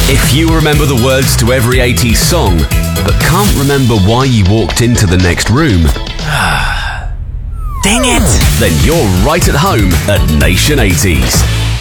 If you remember the words to every 80s song, but can't remember why you walked into the next room, Dang it! then you're right at home at Nation 80s.